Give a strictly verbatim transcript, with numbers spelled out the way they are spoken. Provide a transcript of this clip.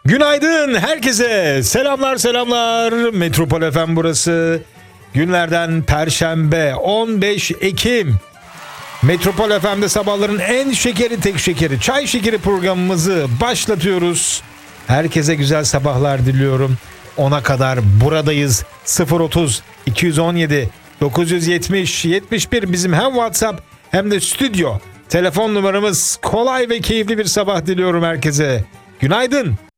Günaydın herkese. Selamlar selamlar. Metropol F M burası. Günlerden Perşembe on beş Ekim. Metropol F M'de sabahların en şekeri tek şekeri çay şekeri programımızı başlatıyoruz. Herkese güzel sabahlar diliyorum. ona kadar buradayız. sıfır otuz iki on yedi dokuz yüz yetmiş yetmiş bir bizim hem WhatsApp hem de stüdyo telefon numaramız. Kolay ve keyifli bir sabah diliyorum herkese. Günaydın.